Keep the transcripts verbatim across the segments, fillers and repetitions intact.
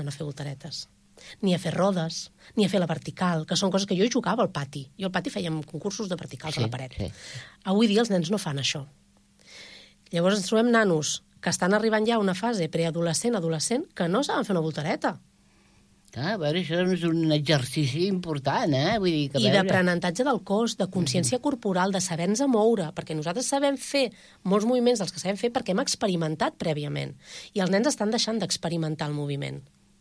a fer voltaretes, ni a fer rodes, ni a fer la vertical, que són coses que jo hi jugava al pati. Jo al pati fèiem concursos de verticals sí, a la paret. Sí. Avui dia els nens no fan això. Llavors ens trobem nanos que estan arribant ja a una fase preadolescent, adolescent, que no saben fer una voltareta. Ah, a veure, això és un exercici important, eh? Vull dir que I d'aprenentatge del cos, de consciència corporal, de saber-nos moure, perquè nosaltres sabem fer molts moviments dels que sabem fer perquè hem experimentat prèviament. I els nens estan deixant d'experimentar el moviment.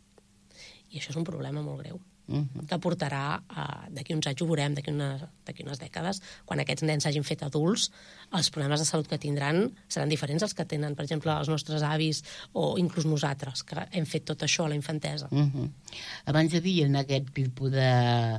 I això és un problema molt greu, uh-huh. que portarà, uh, d'aquí uns anys ho veurem, d'aquí una, d'aquí unes dècades, quan aquests nens s'hagin fet adults, els problemes de salut que tindran seran diferents als que tenen, per exemple, els nostres avis o inclús nosaltres, que hem fet tot això a la infantesa. Uh-huh. Abans hi havia aquest tipus de,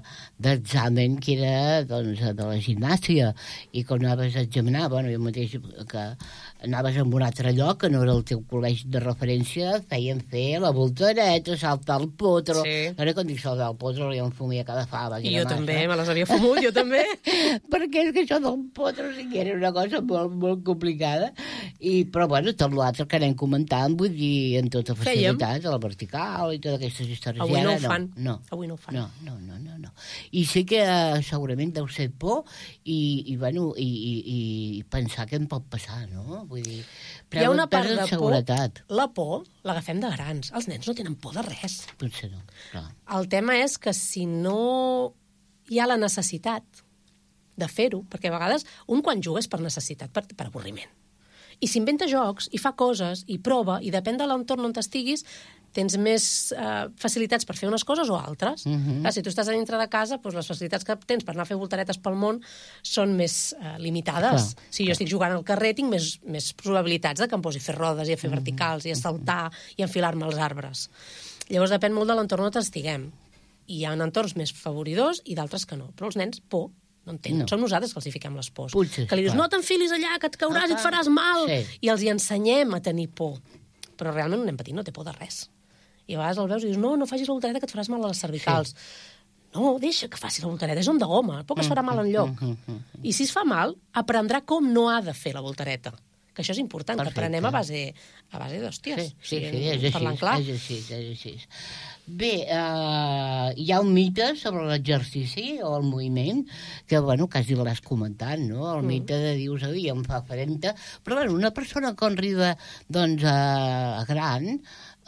d'examen que era doncs, de la gimnàsia, i quan anaves a examinar, bueno, jo mateix que anaves a un altre lloc, que no era el teu col·legi de referència, feien fer la voltareta, saltar el potro. Sí. Ara, quan dic saltar el potro, ja em fumia cada fava. I jo massa. També, me les havia fumut, jo també. Perquè és que això del potro sí que era una cosa molt, molt complicada. I, però, bueno, tot l'altre que anem comentant, vull dir, en tota facilitat, a la vertical i totes aquestes històries. Avui ara, no ho fan. No. Avui no ho fan. No, no, no, no. no. I sí que uh, segurament deu ser por i, i, bueno, i, i, i pensar què em pot passar, no? Vull dir, hi ha una part de seguretat. por, la por l'agafem de grans. Els nens no tenen por de res. Potser no, clar. El tema és que si no hi ha la necessitat de fer-ho, perquè a vegades un quan juga és per necessitat, per, per avorriment. I s'inventa jocs, i fa coses, i prova, i depèn de l'entorn on estiguis, tens més eh, facilitats per fer unes coses o altres. Uh-huh. Clar, si tu estàs a dintre de casa, doncs les facilitats que tens per anar a fer voltaretes pel món són més eh, limitades. Clar, si jo clar. estic jugant al carrer, tinc més, més probabilitats de que em posi a fer rodes i a fer uh-huh. verticals i a saltar i a enfilar-me als arbres. Llavors depèn molt de l'entorn on estiguem. Hi ha entorns més favoridors i d'altres que no. Però els nens, por. No entenen. No. Som nosaltres que els hi fiquem les pors. Potser, que li dius, clar. no t'enfilis allà, que et cauràs ah, i et faràs mal. Sí. I els hi ensenyem a tenir por. Però realment un nen petit no té por de res. I a vegades el veus i dius, no, no facis la voltareta que et faràs mal a les cervicals. Sí. No, deixa que faci la voltareta, és on de goma, poc es farà mal enlloc. Mm -hmm. I si es fa mal, aprendrà com no ha de fer la voltareta. Que això és important, perfecte. Que aprenem a base, a base d'hòsties. Sí, sí, sí, sí és, així, és així, és així. Bé, uh, hi ha un mite sobre l'exercici o el moviment, que, bueno, quasi l'has comentat, no? El mm. mite de dius, oi, em fa farenta. Però, bueno, una persona que arriba, doncs, a, a gran,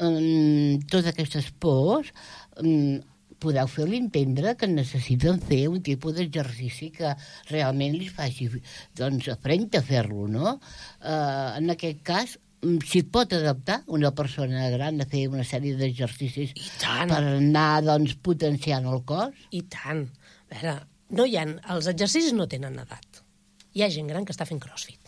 um, totes aquestes pors, um, podeu fer-li entendre que necessiten fer un tipus d'exercici que realment li faci, doncs, frente a fer-lo, no? Uh, en aquest cas, s'hi pot adaptar una persona gran a fer una sèrie d'exercicis per anar, doncs, potenciant el cos? I tant. A veure, no hi ha, els exercicis no tenen edat. Hi ha gent gran que està fent crossfit.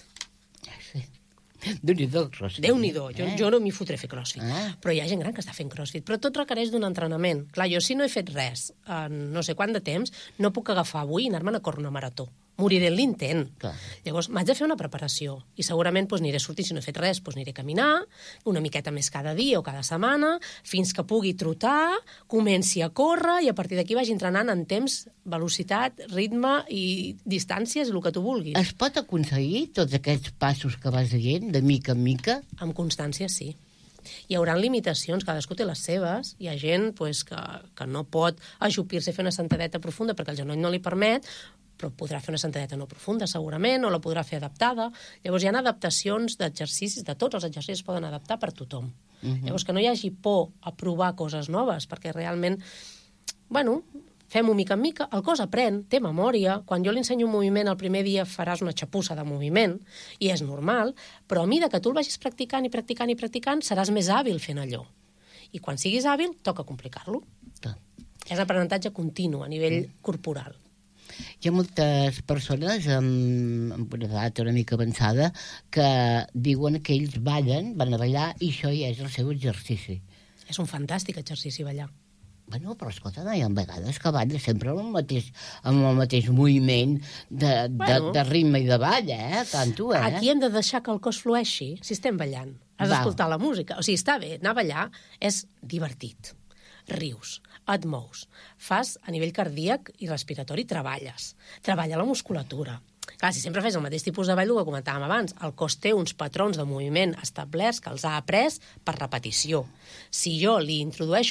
Déu-n'hi-do, crossfit. Déu-n'hi-do, jo, eh? jo no m'hi fotré fer crossfit. Ah. Però hi ha gent gran que està fent crossfit. Però tot requereix d'un entrenament. Clar, jo si no he fet res en no sé quant de temps, no puc agafar avui i anar-me'n a córrer una marató. Moriré en l'intent. Clar. Llavors, m'haig de fer una preparació. I segurament doncs, aniré a sortir, si no he fet res, doncs, aniré a caminar, una miqueta més cada dia o cada setmana, fins que pugui trotar, comenci a córrer i a partir d'aquí vagi entrenant en temps, velocitat, ritme i distàncies, el que tu vulguis. Es pot aconseguir tots aquests passos que vas dient, de mica en mica? Amb constància, sí. Hi haurà limitacions, cadascú té les seves. Hi ha gent pues, que, que no pot ajupir-se a fer una sentadeta profunda perquè el genoll no li permet, però podrà fer una sentadeta no profunda, segurament, o la podrà fer adaptada. Llavors, hi ha adaptacions d'exercicis, de tots els exercicis poden adaptar per tothom. Uh-huh. Llavors, que no hi hagi por a provar coses noves, perquè realment, bueno, fem-ho mica en mica, el cos aprèn, té memòria. Quan jo li ensenyo un moviment, el primer dia faràs una xapussa de moviment, i és normal, però a mesura que tu el vagis practicant i practicant i practicant, seràs més hàbil fent allò. I quan siguis hàbil, toca complicar-lo. Uh. És aprenentatge continu a nivell uh. corporal. Hi ha moltes persones amb, amb una edat una mica avançada que diuen que ells ballen, van a ballar, i això ja és el seu exercici. És un fantàstic exercici, ballar. Bueno, però escolta, hi ha vegades que balla sempre amb el mateix, amb el mateix moviment de, bueno, de, de ritme i de ball, eh? Tant tu, eh? Aquí hem de deixar que el cos flueixi si estem ballant. Has d'escoltar la música. O sigui, està bé, anar a ballar és divertit. Rius, et mous, fas a nivell cardíac i respiratori, treballes. Treballa la musculatura. Clar, si sempre fes el mateix tipus de ball, el que comentàvem abans, el cos té uns patrons de moviment establerts que els ha après per repetició. Si jo li introdueixo